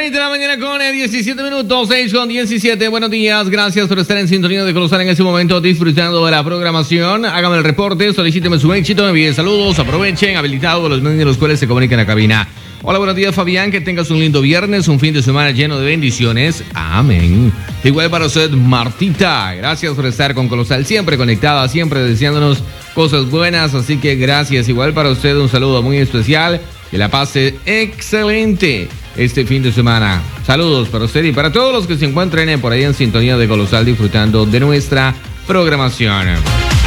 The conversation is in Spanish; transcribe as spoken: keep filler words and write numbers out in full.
seis de la mañana con diecisiete minutos, seis con diecisiete. Buenos días, gracias por estar en sintonía de Colosal en este momento, disfrutando de la programación. Hágame el reporte, solicíteme su éxito, envíen saludos, aprovechen, habilitados los medios de los cuales se comunican a la cabina. Hola, buenos días, Fabián, que tengas un lindo viernes, un fin de semana lleno de bendiciones. Amén. Igual para usted, Martita, gracias por estar con Colosal, siempre conectada, siempre deseándonos cosas buenas, así que gracias. Igual para usted, un saludo muy especial, que la pase excelente este fin de semana. Saludos para usted y para todos los que se encuentren por ahí en sintonía de Colosal, disfrutando de nuestra programación.